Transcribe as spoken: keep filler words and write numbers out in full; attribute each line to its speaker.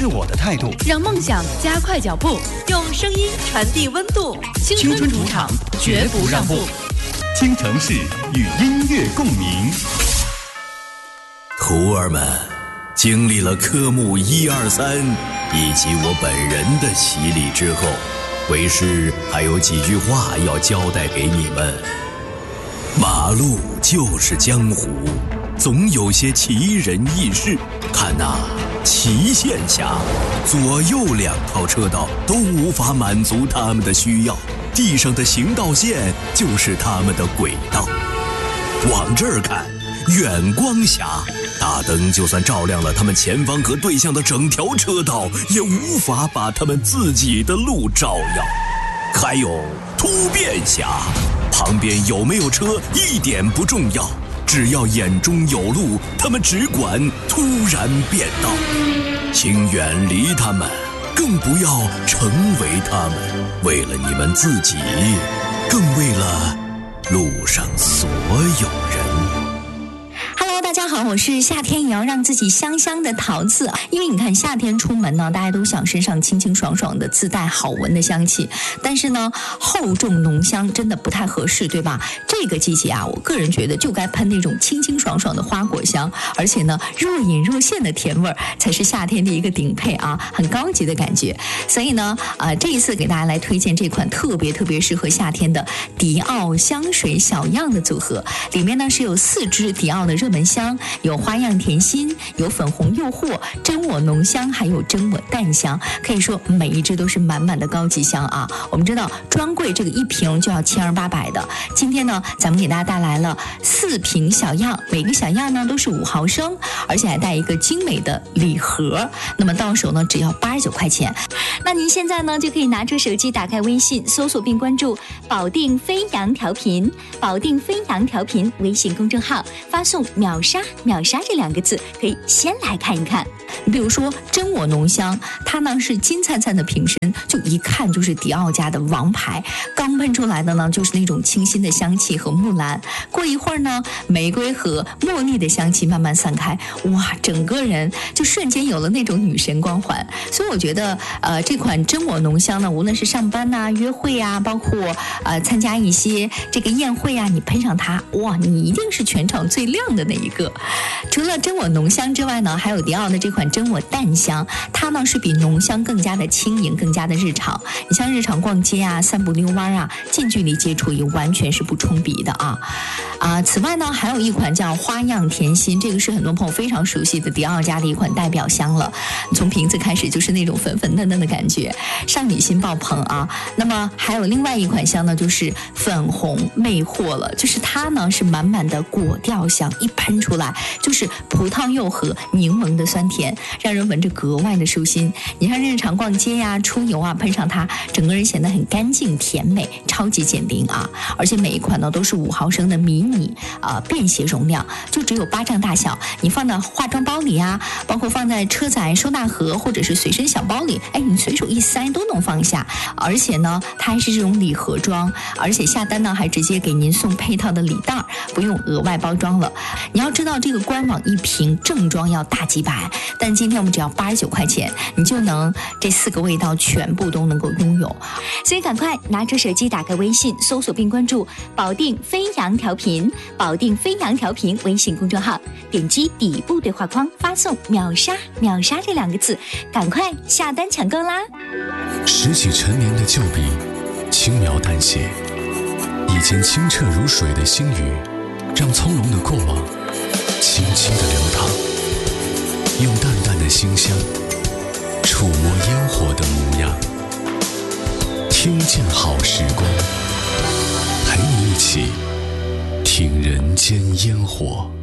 Speaker 1: 是我的态度，
Speaker 2: 让梦想加快脚步，用声音传递温度。青春主场，绝不让步。
Speaker 3: 京城市与音乐共鸣。
Speaker 4: 徒儿们，经历了科目一二三以及我本人的洗礼之后，为师还有几句话要交代给你们。马路就是江湖，总有些奇人异事。看那齐县峡，左右两套车道都无法满足他们的需要，地上的行道线就是他们的轨道。往这儿看，远光峡，大灯就算照亮了他们前方和对向的整条车道，也无法把他们自己的路照耀。还有突变峡，旁边有没有车一点不重要，只要眼中有路，他们只管突然变道。请远离他们，更不要成为他们，为了你们自己，更为了路上所有人。
Speaker 5: 大家好，我是夏天也要让自己香香的桃子。因为你看夏天出门呢，大家都想身上清清爽爽的，自带好闻的香气，但是呢厚重浓香真的不太合适，对吧？这个季节啊，我个人觉得就该喷那种清清爽爽的花果香，而且呢若隐若现的甜味儿才是夏天的一个顶配啊，很高级的感觉。所以呢呃，这一次给大家来推荐这款特别特别适合夏天的迪奥香水小样的组合，里面呢是有四支迪奥的热门香，有花样甜心，有粉红诱惑，真我浓香，还有真我淡香，可以说每一支都是满满的高级香啊。我们知道专柜这个一瓶就要千儿八百的，今天呢咱们给大家带来了四瓶小样，每个小样呢都是五毫升，而且还带一个精美的礼盒，那么到手呢只要八十九块钱。
Speaker 6: 那您现在呢就可以拿出手机，打开微信，搜索并关注保定飞扬调频，保定飞扬调频微信公众号，发送秒杀秒杀这两个字，可以先来看一看。
Speaker 5: 比如说真我浓香，它呢是金灿灿的瓶身，就一看就是迪奥家的王牌，刚喷出来的呢就是那种清新的香气和木兰，过一会儿呢玫瑰和茉莉的香气慢慢散开，哇，整个人就瞬间有了那种女神光环。所以我觉得呃这款真我浓香呢，无论是上班呐、啊、约会啊，包括呃参加一些这个宴会啊，你喷上它，哇，你一定是全场最亮的那一个。除了真我浓香之外呢，还有迪奥的这款真我淡香，它呢是比浓香更加的轻盈，更加的日常。你像日常逛街啊、散步遛弯啊，近距离接触也完全是不冲鼻的啊啊！此外呢，还有一款叫花样甜心，这个是很多朋友非常熟悉的迪奥家的一款代表香了。从瓶子开始就是那种粉粉嫩嫩的感觉，少女心爆棚啊！那么还有另外一款香呢，就是粉红魅惑了，就是它呢是满满的果调香，一喷出来就是葡萄柚和柠檬的酸甜，让人闻着格外的舒心。你像日常逛街呀、出游啊，喷上它，整个人显得很干净甜美，超级减龄啊！而且每一款呢都是五毫升的迷你呃便携容量，就只有巴掌大小，你放到化妆包里啊，包括放在车载收纳盒或者是随身小包里，哎，你随手一塞都能放下。而且呢它还是这种礼盒装，而且下单呢还直接给您送配套的礼袋，不用额外包装了。你要知道这个官网一瓶正装要大几百，但今天我们只要八十九块钱，你就能这四个味道全部都能够拥有。
Speaker 6: 所以赶快拿出手机，打开微信，搜索并关注保定飞扬调频，保定飞扬调频微信公众号，点击底部对话框，发送秒杀秒杀这两个字，赶快下单抢购啦！
Speaker 7: 拾起陈年的旧笔，轻描淡写，以前清澈如水的星语，让从容的过往轻轻的流淌，用淡淡的馨香触摸烟火的模样，听见好时光，陪你一起听人间烟火。